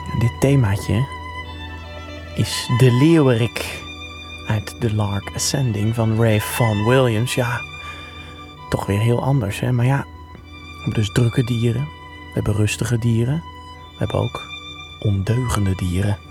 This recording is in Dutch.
Dit themaatje is de leeuwerik uit The Lark Ascending van Ray Vaughan Williams. Ja, toch weer heel anders, hè? Maar ja, we hebben dus drukke dieren. We hebben rustige dieren. We hebben ook ondeugende dieren.